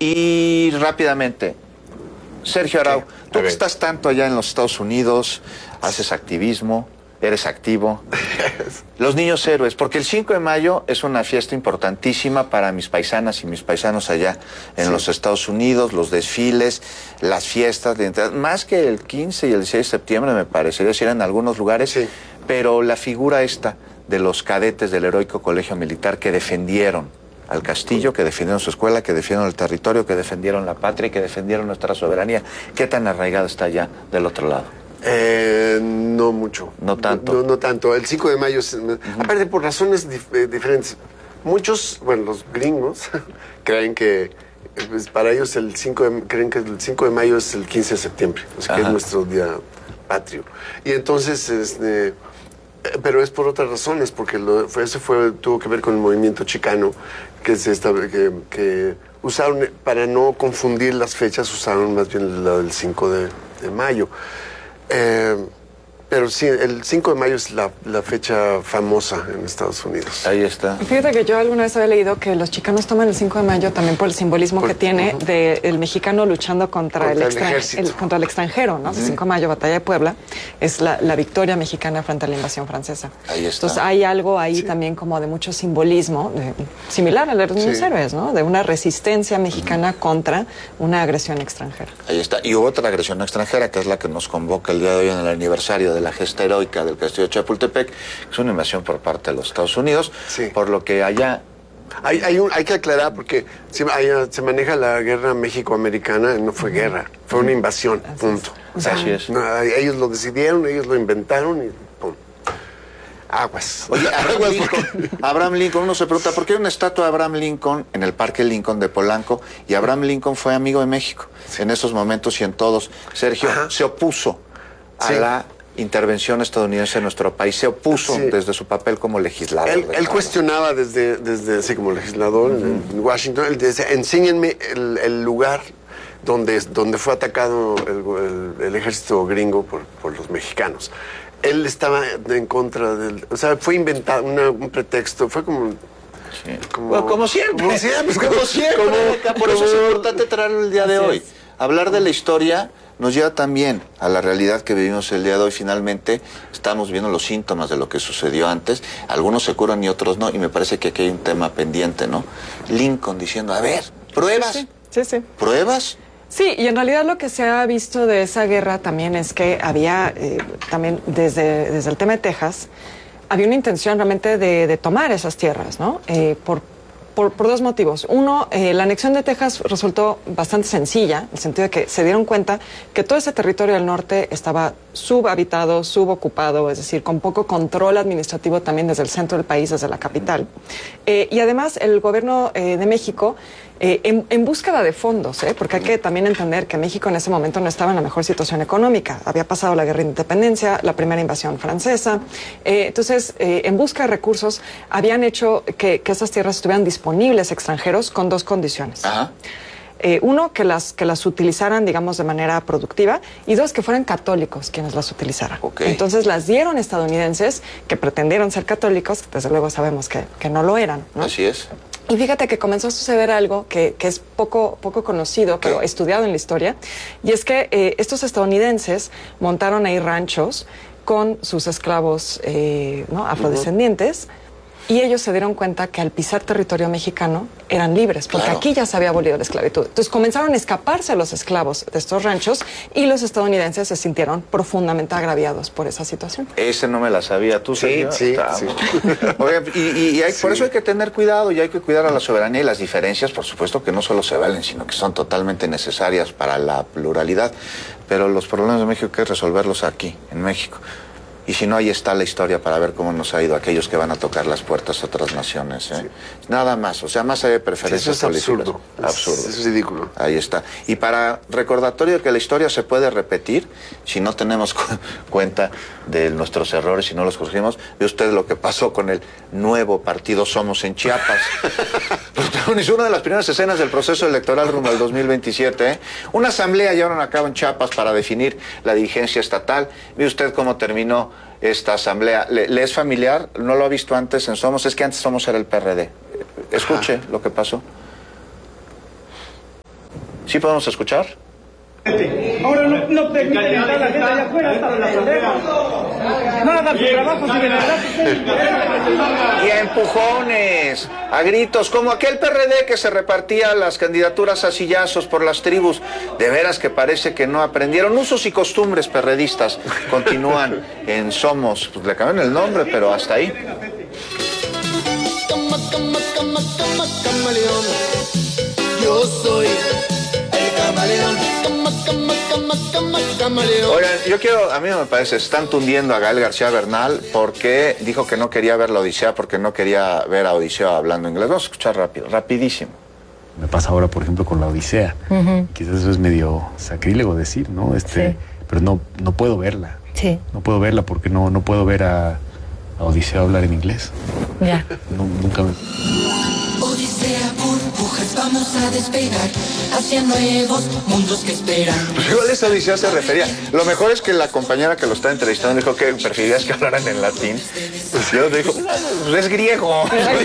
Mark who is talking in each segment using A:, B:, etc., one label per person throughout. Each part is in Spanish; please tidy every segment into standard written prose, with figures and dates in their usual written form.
A: Y rápidamente, Sergio Arau, tú que estás tanto allá en los Estados Unidos, haces activismo, eres activo. Los niños héroes, porque el 5 de mayo es una fiesta importantísima para mis paisanas y mis paisanos allá en los Estados Unidos, los desfiles, las fiestas, más que el 15 y el 16 de septiembre me parecería decir en algunos lugares, pero la figura esta de los cadetes del heroico colegio militar que defendieron al castillo, que defendieron su escuela, que defendieron el territorio, que defendieron la patria y que defendieron nuestra soberanía, ¿qué tan arraigada está allá del otro lado?
B: No mucho.
A: No tanto.
B: No tanto. El 5 de mayo, aparte por razones diferentes. Muchos, bueno, los gringos creen que pues, para ellos creen que el 5 de mayo es el 15 de septiembre, o sea, que es nuestro día patrio. Y entonces, pero es por otras razones, porque tuvo que ver con el movimiento chicano, que usaron, para no confundir las fechas, usaron más bien la del 5 de mayo. Pero sí, el 5 de mayo es la fecha famosa en Estados Unidos.
A: Ahí está.
C: Fíjate que yo alguna vez había leído que los chicanos toman el 5 de mayo también por el simbolismo que tiene del mexicano luchando contra el extranjero, ¿no? El 5 de mayo, Batalla de Puebla, es la victoria mexicana frente a la invasión francesa.
A: Ahí está.
C: Entonces hay algo ahí también como de mucho simbolismo, similar a los niños héroes, ¿no? De una resistencia mexicana contra una agresión extranjera.
A: Ahí está. Y hubo otra agresión extranjera, que es la que nos convoca el día de hoy en el aniversario de la gesta heroica del castillo de Chapultepec, que es una invasión por parte de los Estados Unidos, por lo que allá...
B: Hay que aclarar, porque se maneja la guerra México-americana, no fue guerra, fue una invasión, punto.
A: Así es.
B: Ellos lo decidieron, ellos lo inventaron y pum. Aguas.
A: Oye, Abraham Lincoln, uno se pregunta, ¿por qué hay una estatua de Abraham Lincoln en el Parque Lincoln de Polanco? Y Abraham Lincoln fue amigo de México en esos momentos y en todos. Sergio se opuso a la intervención estadounidense en nuestro país, se opuso desde su papel como legislador.
B: Él cuestionaba desde así como legislador en Washington, él decía, enséñenme el lugar donde fue atacado el ejército gringo por los mexicanos. Él estaba en contra del... O sea, fue inventado un pretexto, fue como...
A: Como siempre. Por eso es importante traerlo el día de hoy. Hablar de la historia nos lleva también a la realidad que vivimos el día de hoy. Finalmente estamos viendo los síntomas de lo que sucedió antes. Algunos se curan y otros no. Y me parece que aquí hay un tema pendiente, ¿no? Lincoln diciendo, a ver, ¿pruebas?
C: Sí.
A: ¿Pruebas?
C: Sí, y en realidad lo que se ha visto de esa guerra también es que había, también desde el tema de Texas, había una intención realmente de tomar esas tierras, ¿no? Por dos motivos. Uno, la anexión de Texas resultó bastante sencilla, en el sentido de que se dieron cuenta que todo ese territorio del norte estaba subhabitado, subocupado, es decir, con poco control administrativo también desde el centro del país, desde la capital. Y además el gobierno de México, en búsqueda de fondos, porque hay que también entender que México en ese momento no estaba en la mejor situación económica. Había pasado la guerra de independencia, la primera invasión francesa. Entonces, en busca de recursos, habían hecho que esas tierras estuvieran disponibles a extranjeros con dos condiciones. Uno, que las utilizaran, digamos, de manera productiva, y dos, que fueran católicos quienes las utilizaran. Entonces las dieron estadounidenses que pretendieron ser católicos, que desde luego sabemos que no lo eran, ¿no?
A: Así es.
C: Y fíjate que comenzó a suceder algo que es poco conocido, pero estudiado en la historia, y es que estos estadounidenses montaron ahí ranchos con sus esclavos afrodescendientes, y ellos se dieron cuenta que al pisar territorio mexicano eran libres, porque aquí ya se había abolido la esclavitud. Entonces comenzaron a escaparse los esclavos de estos ranchos y los estadounidenses se sintieron profundamente agraviados por esa situación.
A: Ese no me la sabía. ¿Tú, Sergio?
B: Sí.
A: Oigan, por eso hay que tener cuidado y hay que cuidar a la soberanía y las diferencias, por supuesto que no solo se valen, sino que son totalmente necesarias para la pluralidad. Pero los problemas de México hay que resolverlos aquí, en México. Y si no, ahí está la historia para ver cómo nos ha ido aquellos que van a tocar las puertas a otras naciones. Nada más, o sea, más allá de preferencias políticas. Absurdo.
B: Es ridículo.
A: Ahí está. Y para recordatorio de que la historia se puede repetir, si no tenemos cuenta de nuestros errores, si no los corregimos, ve usted lo que pasó con el nuevo partido Somos en Chiapas. Protagonizó una de las primeras escenas del proceso electoral rumbo al 2027. Una asamblea llevaron a cabo en Chiapas para definir la dirigencia estatal. Ve usted cómo terminó esta asamblea. ¿Le es familiar? ¿No lo ha visto antes en Somos? Es que antes Somos era el PRD. Escuche lo que pasó. ¿Sí podemos escuchar?
D: Ahora no permiten entrar a la gente allá afuera hasta la pendeja. Nada, su trabajo, si de verdad
A: Y a empujones, a gritos, como aquel PRD que se repartía las candidaturas a sillazos por las tribus. De veras que parece que no aprendieron. Usos y costumbres perredistas continúan en Somos. Pues le cambiaron el nombre, pero hasta ahí.
E: Camaleón. Yo soy el camaleón. Camaleón.
A: Oigan, a mí me parece, están tundiendo a Gael García Bernal porque dijo que no quería ver la Odisea, porque no quería ver a Odiseo hablando inglés. Vamos a escuchar rapidísimo.
F: Me pasa ahora, por ejemplo, con la Odisea. Quizás eso es medio sacrílego decir, ¿no?
G: Sí.
F: Pero no puedo verla.
G: Sí.
F: No puedo verla porque no puedo ver a Odiseo hablar en inglés.
G: Ya.
F: Nunca me...
E: Odisea, burbujas, vamos a despegar hacia nuevos mundos que esperan.
A: Pues igual esa Odisea se refería. Lo mejor es que la compañera que lo está entrevistando dijo que preferías que hablaran en latín. Pues yo dijo, pues es griego.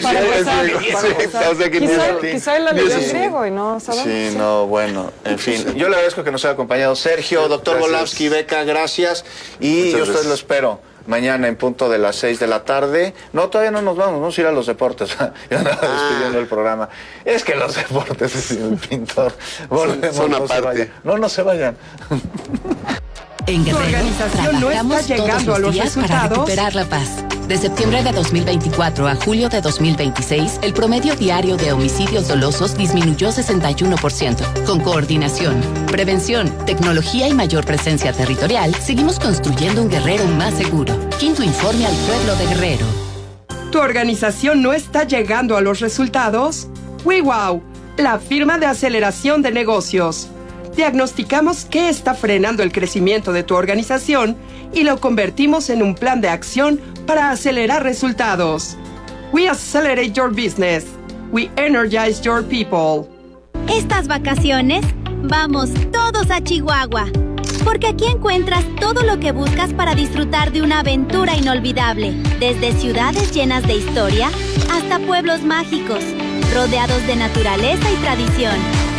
C: Quizá la leyó en griego y no sabemos.
A: Sí, no, bueno, en fin. Yo le agradezco que nos haya acompañado Sergio, doctor Volavsky, Beca, gracias. Y yo a ustedes lo espero mañana en punto de las 6 de la tarde. No, todavía no nos vamos a ir a los deportes. Ya andaba despidiendo el programa. Es que los deportes, señor Pintor. Volvemos,
B: son
A: no
B: aparte.
A: no se vayan.
H: En Guerrero,
I: organización no está llegando a los resultados
H: para recuperar la paz. De septiembre de 2024 a julio de 2026, el promedio diario de homicidios dolosos disminuyó 61%. Con coordinación, prevención, tecnología y mayor presencia territorial, seguimos construyendo un Guerrero más seguro. Quinto informe al pueblo de Guerrero.
I: ¿Tu organización no está llegando a los resultados? WeWow, la firma de aceleración de negocios. Diagnosticamos qué está frenando el crecimiento de tu organización y lo convertimos en un plan de acción para acelerar resultados. We accelerate your business. We energize your people.
J: Estas vacaciones, vamos todos a Chihuahua. Porque aquí encuentras todo lo que buscas para disfrutar de una aventura inolvidable. Desde ciudades llenas de historia hasta pueblos mágicos, rodeados de naturaleza y tradición.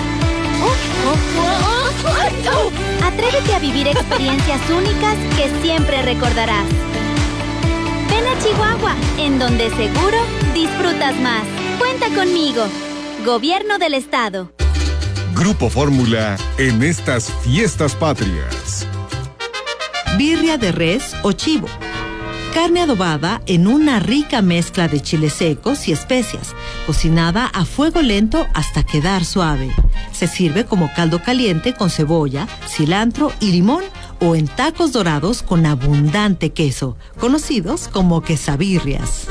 J: Atrévete a vivir experiencias únicas que siempre recordarás. Ven a Chihuahua, en donde seguro disfrutas más. Cuenta conmigo. Gobierno del Estado.
K: Grupo Fórmula en estas fiestas patrias.
L: Birria de res o chivo. Carne adobada en una rica mezcla de chiles secos y especias, cocinada a fuego lento hasta quedar suave. Se sirve como caldo caliente con cebolla, cilantro y limón o en tacos dorados con abundante queso, conocidos como quesabirrias.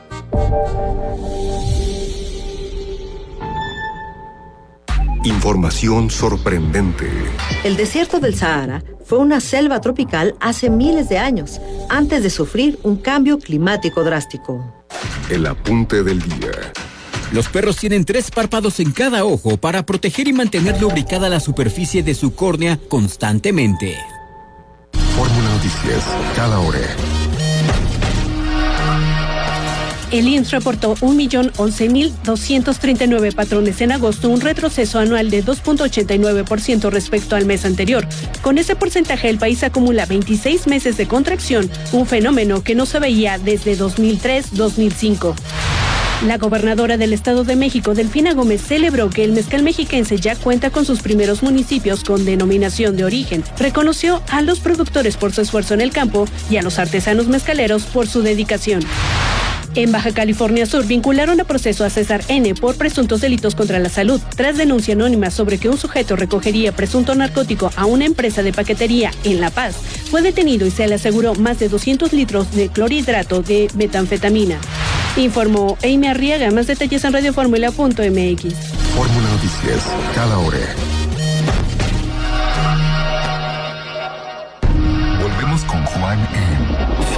K: Información sorprendente.
L: El desierto del Sahara fue una selva tropical hace miles de años, antes de sufrir un cambio climático drástico.
K: El apunte del día.
M: Los perros tienen 3 párpados en cada ojo para proteger y mantener lubricada la superficie de su córnea constantemente.
K: Fórmula Noticias, cada hora.
N: El IMSS reportó 1.011.239 patrones en agosto, un retroceso anual de 2.89% respecto al mes anterior. Con ese porcentaje, el país acumula 26 meses de contracción, un fenómeno que no se veía desde 2003-2005. La gobernadora del Estado de México, Delfina Gómez, celebró que el mezcal mexiquense ya cuenta con sus primeros municipios con denominación de origen. Reconoció a los productores por su esfuerzo en el campo y a los artesanos mezcaleros por su dedicación. En Baja California Sur vincularon a proceso a César N. por presuntos delitos contra la salud, tras denuncia anónima sobre que un sujeto recogería presunto narcótico a una empresa de paquetería en La Paz. Fue detenido y se le aseguró más de 200 litros de clorhidrato de metanfetamina. Informó Amy Arriaga. Más detalles en radioformula.mx.
K: Fórmula Noticias, cada hora. Volvemos con Juan en